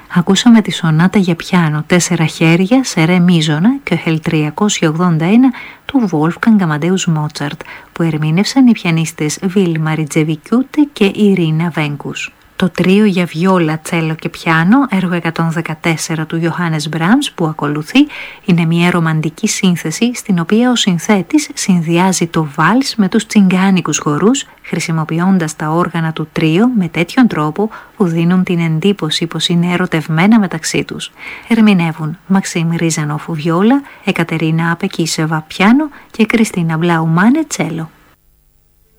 ακούσαμε τη σονάτα για πιάνο 4 χέρια σε ρε μίζωνα και Κιόχελ 381 του Wolfgang Amadeus Mozart, που ερμήνευσαν οι πιανίστες Βίλμα Ritzevi-Kyute και Ιρίνα Βέγκους. Το τρίο για βιόλα, τσέλο και πιάνο, έργο 114 του Johannes Brahms που ακολουθεί, είναι μια ρομαντική σύνθεση στην οποία ο συνθέτης συνδυάζει το βάλς με τους τσιγκάνικους χορούς, χρησιμοποιώντας τα όργανα του τρίο με τέτοιον τρόπο που δίνουν την εντύπωση πως είναι ερωτευμένα μεταξύ τους. Ερμηνεύουν Μαξίμ Ρίζανοφ βιόλα, Εκατερίνα Απεκίσεβα πιάνο και Κριστίνα Μπλαουμάνε τσέλο.